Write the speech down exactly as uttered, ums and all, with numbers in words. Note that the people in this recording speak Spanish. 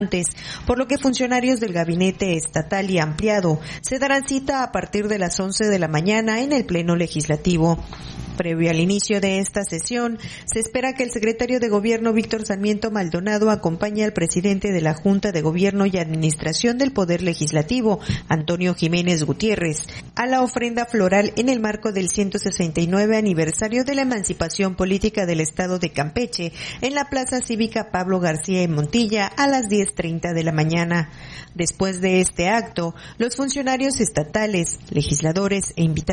por lo que funcionarios del gabinete estatal y ampliado se darán cita a partir de las once de la mañana en el Pleno Legislativo. Previo al inicio de esta sesión, se espera que el secretario de Gobierno Víctor Sarmiento Maldonado acompañe al presidente de la Junta de Gobierno y Administración del Poder Legislativo, Antonio Jiménez Gutiérrez, a la ofrenda floral en el marco del ciento sesenta y nueve aniversario de la emancipación política del Estado de Campeche en la Plaza Cívica Pablo García en Montilla a las diez treinta de la mañana. Después de este acto, los funcionarios estatales, legisladores e invitados